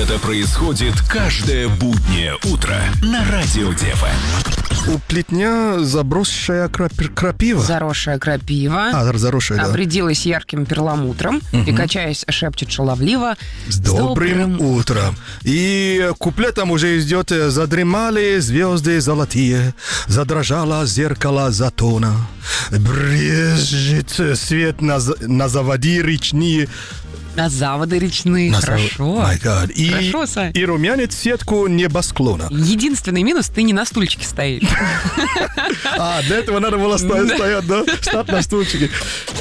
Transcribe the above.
Это происходит каждое буднее утро на Радио Дефа. У плетня забросшая крапива. Заросшая крапива. Заросшая, да. Обрядилась ярким перламутром и, качаясь, шепчет шаловливо: «С добрым утром!» И куплетом уже идет: «Задремали звезды золотые, задрожало зеркало затона, брежет свет на заводи речные». На заводы речные. Хорошо. Хорошо, Сань. И румянец сетку небосклона. Единственный минус — ты не на стульчике стоишь. Для этого надо было стоять, да? Стать на стульчике.